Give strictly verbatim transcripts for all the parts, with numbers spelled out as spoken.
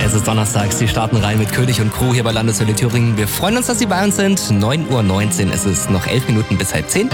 Es ist Donnerstag, Sie starten rein mit König und Crew hier bei Landeshölle Thüringen. Wir freuen uns, dass Sie bei uns sind. neun Uhr neunzehn, es ist noch elf Minuten bis halb zehn.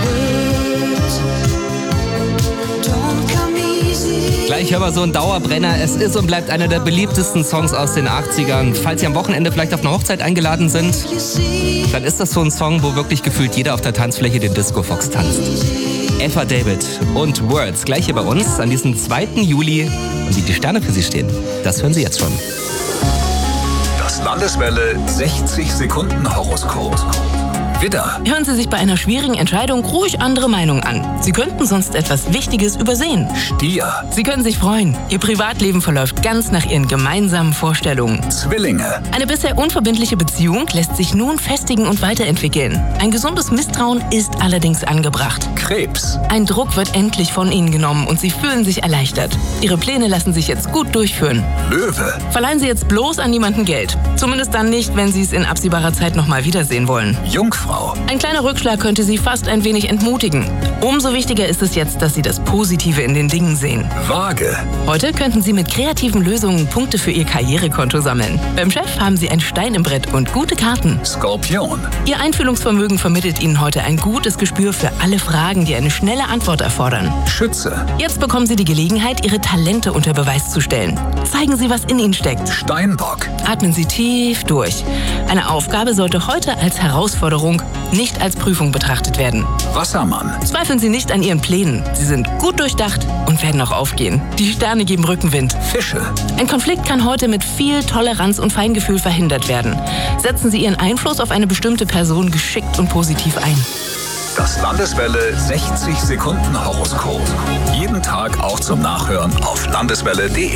Gleich hören wir so einen Dauerbrenner. Es ist und bleibt einer der beliebtesten Songs aus den achtzigern. Falls Sie am Wochenende vielleicht auf eine Hochzeit eingeladen sind, dann ist das so ein Song, wo wirklich gefühlt jeder auf der Tanzfläche den Disco Fox tanzt. Eva David und Words, gleich hier bei uns an diesem zweiten Juli. Und wie die Sterne für Sie stehen, das hören Sie jetzt schon. Das Landeswelle sechzig Sekunden Horoskop. Widder. Hören Sie sich bei einer schwierigen Entscheidung ruhig andere Meinungen an. Sie könnten sonst etwas Wichtiges übersehen. Stier. Sie können sich freuen. Ihr Privatleben verläuft ganz nach Ihren gemeinsamen Vorstellungen. Zwillinge. Eine bisher unverbindliche Beziehung lässt sich nun festigen und weiterentwickeln. Ein gesundes Misstrauen ist allerdings angebracht. Krebs. Ein Druck wird endlich von Ihnen genommen und Sie fühlen sich erleichtert. Ihre Pläne lassen sich jetzt gut durchführen. Löwe. Verleihen Sie jetzt bloß an niemanden Geld. Zumindest dann nicht, wenn Sie es in absehbarer Zeit nochmal wiedersehen wollen. Jungfrau. Ein kleiner Rückschlag könnte Sie fast ein wenig entmutigen. Umso wichtiger ist es jetzt, dass Sie das Positive in den Dingen sehen. Waage. Heute könnten Sie mit kreativen Lösungen Punkte für Ihr Karrierekonto sammeln. Beim Chef haben Sie ein Stein im Brett und gute Karten. Skorpion. Ihr Einfühlungsvermögen vermittelt Ihnen heute ein gutes Gespür für alle Fragen, die eine schnelle Antwort erfordern. Schütze. Jetzt bekommen Sie die Gelegenheit, Ihre Talente unter Beweis zu stellen. Zeigen Sie, was in Ihnen steckt. Steinbock. Atmen Sie tief durch. Eine Aufgabe sollte heute als Herausforderung, nicht als Prüfung betrachtet werden. Wassermann. Zweifeln Sie nicht an Ihren Plänen. Sie sind gut durchdacht und werden auch aufgehen. Die Sterne geben Rückenwind. Fische. Ein Konflikt kann heute mit viel Toleranz und Feingefühl verhindert werden. Setzen Sie Ihren Einfluss auf eine bestimmte Person geschickt und positiv ein. Das Landeswelle sechzig Sekunden Horoskop. Jeden Tag auch zum Nachhören auf landeswelle punkt de.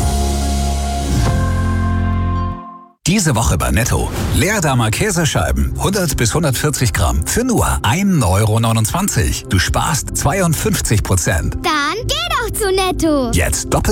Diese Woche bei Netto. Leerdammer Käsescheiben, hundert bis hundertvierzig Gramm, für nur ein Euro neunundzwanzig. Du sparst zweiundfünfzig Prozent. Dann geh doch zu Netto. Jetzt doppelt